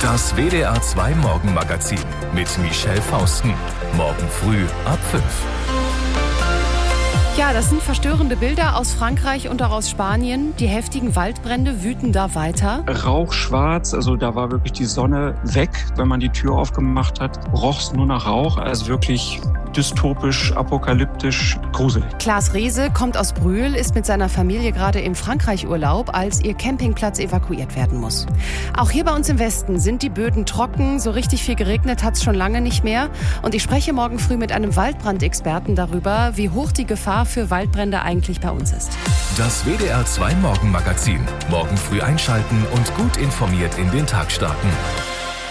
Das WDR 2 Morgenmagazin mit Michelle Fausten. Morgen früh ab 5. Ja, das sind verstörende Bilder aus Frankreich und auch aus Spanien. Die heftigen Waldbrände wüten da weiter. Rauchschwarz, also da war wirklich die Sonne weg. Wenn man die Tür aufgemacht hat, roch es nur nach Rauch. Also wirklich dystopisch, apokalyptisch, gruselig. Klaas Reese kommt aus Brühl, ist mit seiner Familie gerade im Frankreich-Urlaub, als ihr Campingplatz evakuiert werden muss. Auch hier bei uns im Westen sind die Böden trocken. So richtig viel geregnet hat es schon lange nicht mehr. Und ich spreche morgen früh mit einem Waldbrandexperten darüber, wie hoch die Gefahr für Waldbrände eigentlich bei uns ist. Das WDR 2 Morgenmagazin. Morgen früh einschalten und gut informiert in den Tag starten.